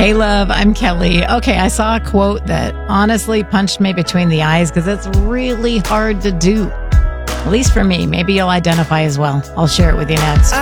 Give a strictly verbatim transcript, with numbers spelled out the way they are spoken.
Hey, love, I'm Kelly. Okay, I saw a quote that honestly punched me between the eyes because it's really hard to do. At least for me. Maybe you'll identify as well. I'll share it with you next.